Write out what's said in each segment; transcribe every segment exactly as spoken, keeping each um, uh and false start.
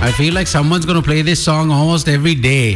I feel like someone's going to play this song almost every day.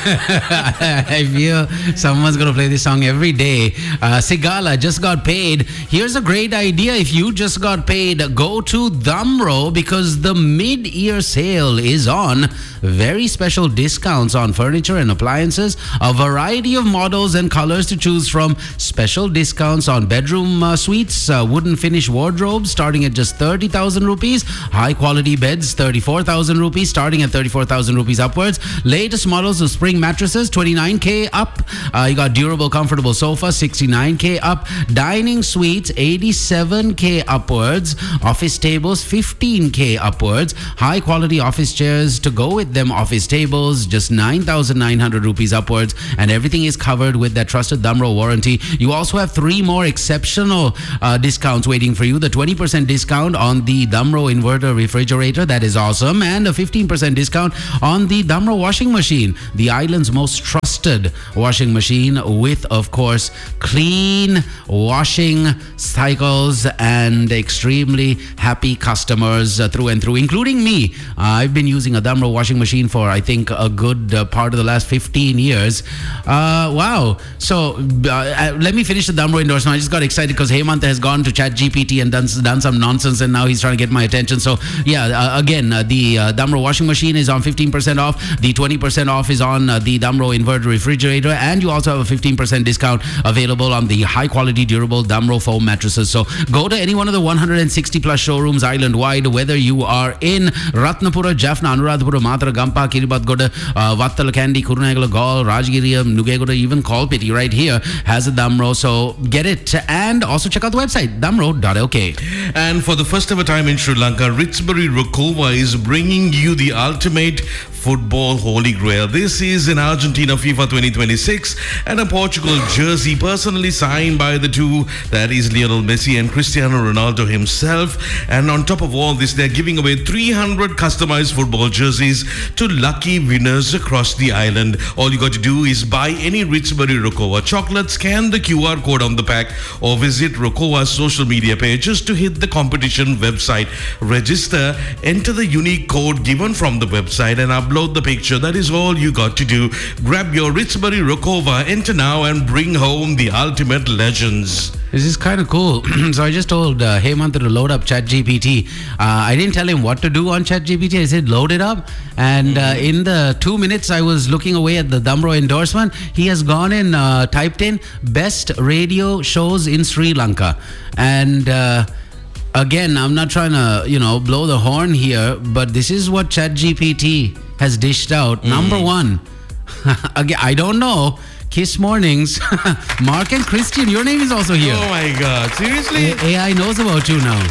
I feel someone's going to play this song every day. Uh, Sigala just got paid. Here's a great idea. If you just got paid, go to Damro because the mid-year sale is on. Very special discounts on furniture and appliances. A variety of models and colors to choose from. Special discounts on bedroom uh, suites, uh, wooden finish wardrobes starting at just thirty thousand rupees. High quality beds, thirty-four thousand rupees, starting at thirty-four thousand rupees upwards. Latest models of spring mattresses, twenty-nine K up. Uh, you got durable, comfortable sofa, sixty-nine K up. Dining suites, eighty-seven K upwards. Office tables, fifteen K upwards. High quality office chairs to go with them, office tables, just nine thousand nine hundred rupees upwards. And everything is covered with that trusted Damro warranty. You also have three more exceptional uh, discounts waiting for you. The twenty percent discount on the Damro inverter refrigerator, that is awesome. And a fifteen percent discount on the Damro washing machine, the island's most trusted washing machine with, of course, clean washing cycles and extremely happy customers uh, through and through, including me. Uh, I've been using a Damro washing machine for, I think, a good uh, part of the last fifteen years. Uh, wow. So uh, let me finish the Damro endorsement. I just got excited because Hemant has gone to ChatGPT and done, done some nonsense, and now he's trying to get my attention. So yeah, uh, again, uh, the uh, Damro washing machine is on fifteen percent off. The twenty percent off is on uh, the Damro inverter refrigerator, and you also have a fifteen percent discount available on the high quality durable Damro foam mattresses. So go to any one of the one hundred sixty plus showrooms island wide, whether you are in Ratnapura, Jaffna, Anuradhapura, Matra, Gampa, Kiribati, uh, Vattala, Kandy, Kurunegala, Gaul, Rajgiri, Nugegoda, even Kolpiti right here has a Damro. So get it, and also check out the website damro dot l k. And for the first ever time in Sri Lanka, Ritsbury Rokova is bringing you the ultimate football holy grail. This is in Argentina FIFA twenty twenty-six and a Portugal jersey personally signed by the two, that is Lionel Messi and Cristiano Ronaldo himself. And on top of all this, they're giving away three hundred customized football jerseys to lucky winners across the island. All you got to do is buy any Ritsbury Rokova chocolate, scan the Q R code on the pack, or visit Rokova's social media page just to hit the competition website. Register, enter the unique code given from the website, and upload the picture. That is all you got to do. Grab your Ritsbury Rokova, enter now, and bring home the ultimate legends. This is kind of cool. So I just told uh, Hemant to load up ChatGPT. Uh, I didn't tell him what to do on ChatGPT. I said load it up. And uh, in the two minutes I was looking away at the Damro endorsement, he has gone and uh, typed in best radio shows in Sri Lanka. And uh, again, I'm not trying to, you know, blow the horn here, but this is what ChatGPT has dished out. Mm. Number one, again, I don't know. Kiss Mornings. Mark and Christian, your name is also here. Oh my God, seriously? A- AI knows about you now.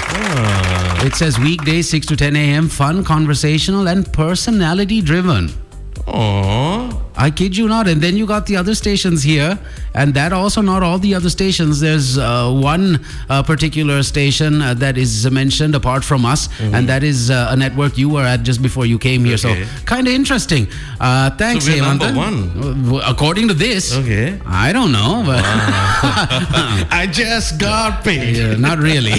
Oh. It says weekdays six to ten a.m. Fun, conversational, and personality driven. Oh, I kid you not. And then you got the other stations here, and that also not all the other stations. There's uh, one uh, particular station uh, that is mentioned apart from us, mm-hmm. and that is uh, a network you were at just before you came here. Okay. So kind of interesting. Uh, thanks, so we're Hemant. number one. According to this, okay. I don't know, but wow. I just got paid. Yeah, not really.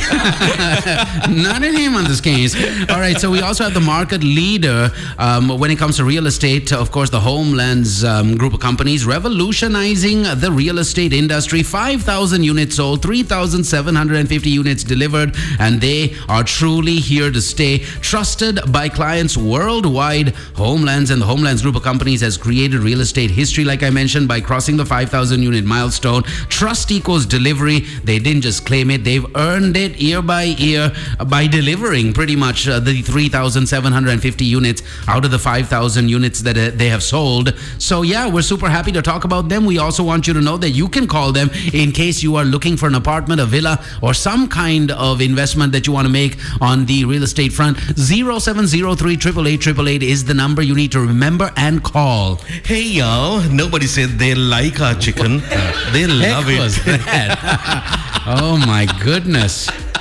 Not in Hemant's case. All right, so we also have the market leader um, when it comes to real estate. Of course, the Homelands um, group of companies revolutionizing the real estate industry. five thousand units sold, three thousand seven hundred fifty units delivered, and they are truly here to stay. Trusted by clients worldwide, Homelands and the Homelands group of companies has created real estate history, like I mentioned, by crossing the five thousand unit milestone. Trust Eco's delivery, they didn't just claim it, they've earned it year by year by delivering pretty much uh, the three thousand seven hundred fifty units out of the five thousand units that uh, they have sold. So yeah, we're super happy to talk about them. We also want you to know that you can call them in case you are looking for an apartment, a villa, or some kind of investment that you want to make on the real estate front. zero seven zero three, eight eight eight, eight eight eight is the number you need to remember and call. Hey y'all, nobody said they like our chicken. They love Heck it. Was that? Oh my goodness.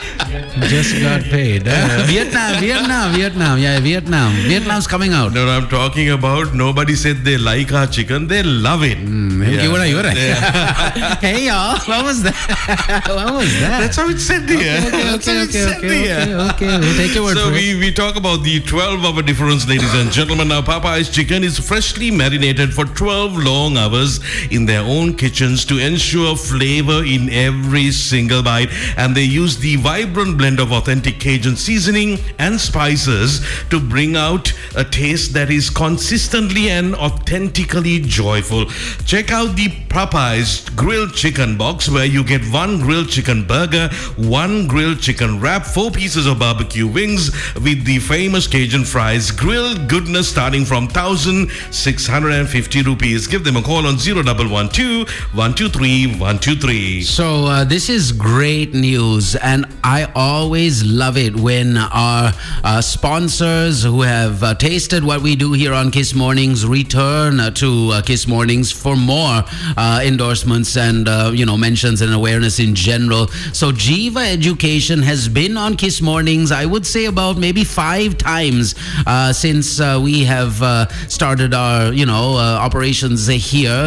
Just got paid. Uh, Vietnam, Vietnam, Vietnam. Yeah, Vietnam. Vietnam's coming out. No, I'm talking about nobody said they like our chicken. They love it. Mm, Yeah. you were, you were. Hey, y'all. What was that? What was that? That's how it's said here. Okay, That's okay, how it's okay, said okay, here. okay, okay. We'll take your word So for it. we, we talk about the twelve hour difference, ladies and gentlemen. Now, Popeye's chicken is freshly marinated for twelve long hours in their own kitchens to ensure flavor in every single bite. And they use the vibrant blend of authentic Cajun seasoning and spices to bring out a taste that is consistently and authentically joyful. Check out the Popeye's grilled chicken box, where you get one grilled chicken burger, one grilled chicken wrap, four pieces of barbecue wings with the famous Cajun fries. Grilled goodness starting from one thousand six hundred fifty rupees. Give them a call on zero one one two, one two three, one two three. So uh, this is great news, and I always love it when our uh, sponsors who have uh, tasted what we do here on Kiss Mornings return uh, to uh, Kiss Mornings for more uh, endorsements and uh, you know mentions and awareness in general. So Jiva Education has been on Kiss Mornings, I would say about maybe five times uh, since uh, we have uh, started our you know uh, operations here.